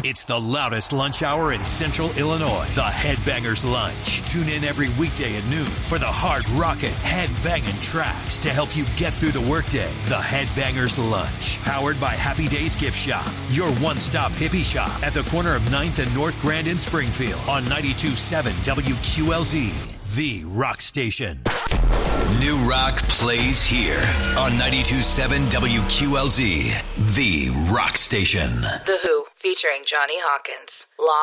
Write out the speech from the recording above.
It's the loudest lunch hour in Central Illinois. The Headbangers Lunch. Tune in every weekday at noon for the hard rockin', headbanging tracks to help you get through the workday. The Headbangers Lunch. Powered by Happy Days Gift Shop. Your one-stop hippie shop at the corner of 9th and North Grand in Springfield on 92.7 WQLZ. The Rock Station. New rock plays here on 92.7 WQLZ. The Rock Station. The Who, featuring Johnny Hawkins.